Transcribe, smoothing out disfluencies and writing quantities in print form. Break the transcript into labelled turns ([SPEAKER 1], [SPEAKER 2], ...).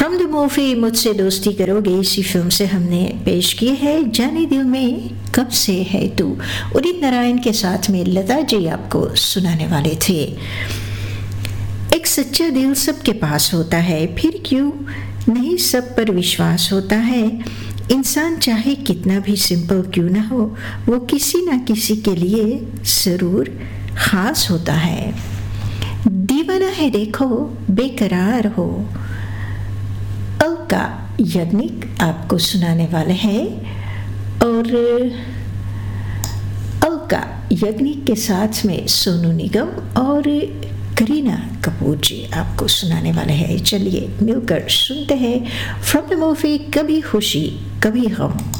[SPEAKER 1] From the movie मुझसे दोस्ती करोगे, इसी फिल्म से हमने पेश की है जाने दिल में कब से है तू। उदित नारायण के साथ में लता जी आपको सुनाने वाले थे। एक सच्चा दिल सबके पास होता है, फिर क्यों नहीं सब पर विश्वास होता है। इंसान चाहे कितना भी सिंपल क्यों ना हो, वो किसी ना किसी के लिए जरूर खास होता है। दीवाना है देखो बेकरार हो, अलका याग्निक आपको सुनाने वाले हैं। और अलका याग्निक के साथ में सोनू निगम और करीना कपूर जी आपको सुनाने वाले हैं। चलिए मिलकर सुनते हैं फ्रॉम द मूवी कभी खुशी कभी गम।